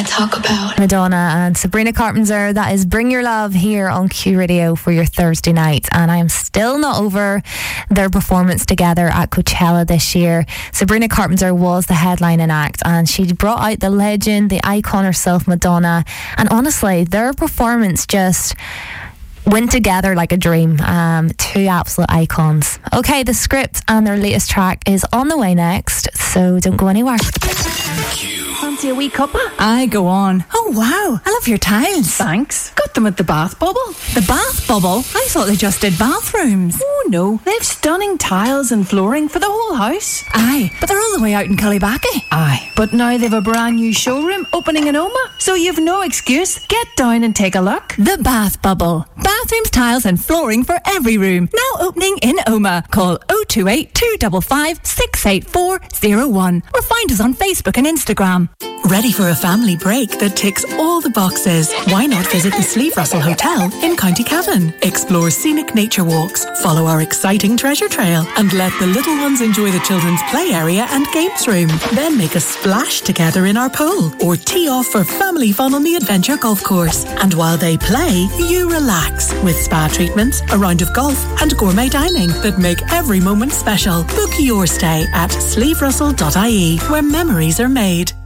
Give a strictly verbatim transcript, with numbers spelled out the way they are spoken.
to talk about. Madonna and Sabrina Carpenter. That is Bring Your Love here on Q Radio for your Thursday night. And I am still not over their performance together at Coachella this year. Sabrina Carpenter was the headlining act, and she brought out the legend, the icon herself, Madonna. And honestly, their performance just went together like a dream. Um, two absolute icons. Okay, the Script and their latest track is on the way next, so don't go anywhere. Fancy a wee cuppa? Aye, go on. Oh, wow. I love your tiles. Thanks. Got them at the Bath Bubble. The Bath Bubble? I thought they just did bathrooms. Oh, no. They've stunning tiles and flooring for the whole house. Aye, but they're all the way out in Cullybackey. Aye, but now they've a brand new showroom opening in Oma, so you've no excuse. Get down and take a look. The Bath Bubble. Bathrooms, tiles and flooring for every room. Now opening in Oma. Call oh two eight, two five five, six eight four oh one or find us on Facebook and Instagram. Ready for a family break that ticks all the boxes? Why not visit the Sleeve Russell Hotel in County Cavan? Explore scenic nature walks, follow our exciting treasure trail, and let the little ones enjoy the children's play area and games room. Then make a splash together in our pool or tee off for family fun on the Adventure Golf Course. And while they play, you relax with spa treatments, a round of golf and gourmet dining that make every moment special. Book your stay at sleeve russell dot I E, where memories are made.